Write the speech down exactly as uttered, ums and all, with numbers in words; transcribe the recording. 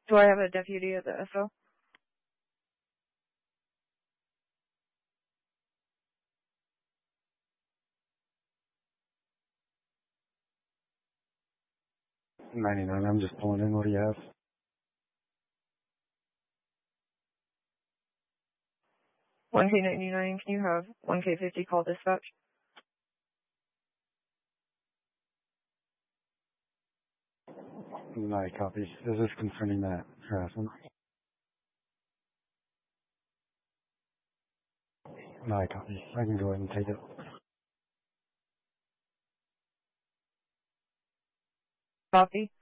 Do I have a deputy at the S O? ninety-nine, I'm just pulling in. What do you have? one K ninety-nine, can you have one K fifty call dispatch? I copy. Is this concerning that harassment? I copy. I can go ahead and take it. Copy.